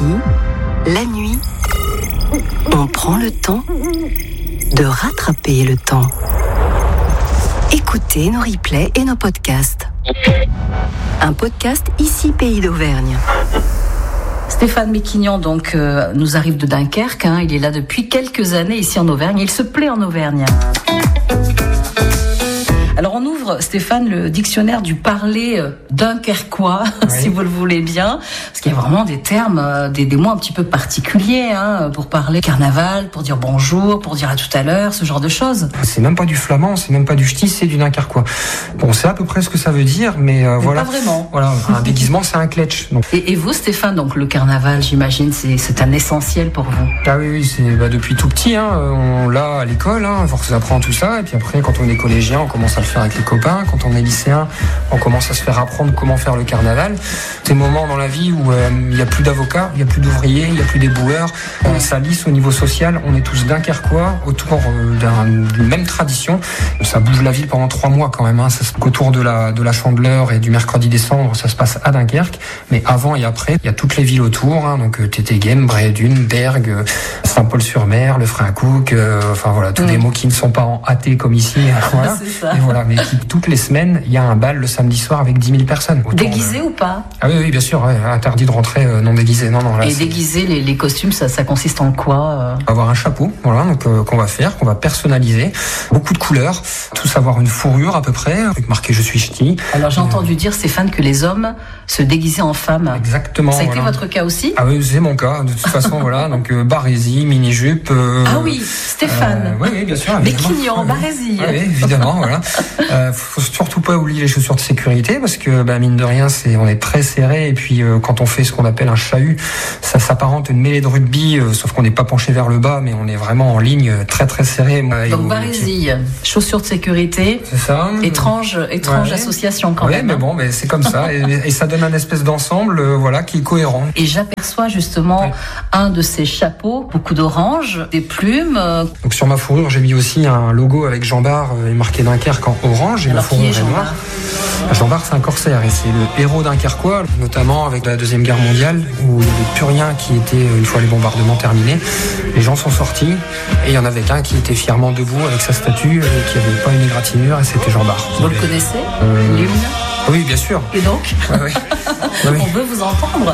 la nuit, on prend le temps de rattraper le temps. Écoutez nos replays et nos podcasts. Un podcast ici Pays d'Auvergne. Stéphane Méquignan donc nous arrive de Dunkerque. Il est là depuis quelques années ici en Auvergne. Il se plaît en Auvergne. Alors on ouvre, Stéphane, le dictionnaire du parler dunkerquois, si vous le voulez bien, parce qu'il y a vraiment des termes, des mots un petit peu particuliers pour parler carnaval, pour dire bonjour, pour dire à tout à l'heure, ce genre de choses. C'est même pas du flamand, c'est même pas du ch'ti, c'est du dunkerquois. Bon, c'est à peu près ce que ça veut dire, mais voilà. Pas vraiment. Voilà, un déguisement, c'est un kletch. Donc. Et vous, Stéphane, donc le carnaval, j'imagine, c'est un essentiel pour vous. Ah oui, c'est depuis tout petit, on l'a à l'école, force apprend tout ça, et puis après, quand on est collégien, on commence à le faire avec les copains. Quand on est lycéen, on commence à se faire apprendre comment faire le carnaval. Ces moments dans la vie où il n'y a plus d'avocats, il n'y a plus d'ouvriers, il n'y a plus d'éboueurs, ça lisse au niveau social, on est tous dunkerquois autour d'une même tradition. Ça bouge la ville pendant 3 mois quand même. Autour de la Chandeleur et du mercredi décembre, ça se passe à Dunkerque, mais avant et après, il y a toutes les villes autour, donc Tétéghem, Brédune, Bergues, Saint-Paul-sur-Mer, le Freincouc, tous les mots qui ne sont pas en athée comme ici. Voilà. C'est ça. Et voilà, mais toutes les semaines, il y a un bal le samedi soir avec 10 000 personnes. Déguisé ou pas? Ah oui, bien sûr, interdit de rentrer non déguisé. Non, là, et déguisé, les costumes, ça consiste en quoi? Avoir un chapeau, qu'on va personnaliser. Beaucoup de couleurs, tous avoir une fourrure à peu près, avec marqué je suis ch'ti. Alors j'ai entendu dire, Stéphane, que les hommes se déguisaient en femmes. Exactement. Ça a été votre cas aussi? Ah oui, c'est mon cas, de toute façon, donc barésie, mini-jupe. Ah oui, Stéphane. Oui, bien sûr. Méquignan, barésie. Oui, évidemment, voilà. Faut surtout pas oublier les chaussures de sécurité parce que mine de rien on est très serré et puis quand on fait ce qu'on appelle un chahut, ça s'apparente à une mêlée de rugby, sauf qu'on n'est pas penché vers le bas mais on est vraiment en ligne très très serré. Donc barésie, chaussures de sécurité. C'est ça. Étrange association quand même. Mais bon, c'est comme ça et ça donne un espèce d'ensemble qui est cohérent. Et j'aperçois justement un de ces chapeaux, beaucoup d'orange, des plumes. Donc sur ma fourrure, j'ai mis aussi un logo avec Jean Bart et marqué Dunkerque en orange. Alors qui est Jean Bart? Jean Bart, c'est un corsaire et c'est le héros dunkerquois, notamment avec la Deuxième Guerre mondiale où il y avait plus rien qui était, une fois les bombardements terminés, les gens sont sortis et il y en avait qu'un qui était fièrement debout avec sa statue et qui n'avait pas une égratignure et c'était Jean Bart. Vous le connaissez, l'hymne? Oui, bien sûr. Et donc Oui. On veut vous entendre.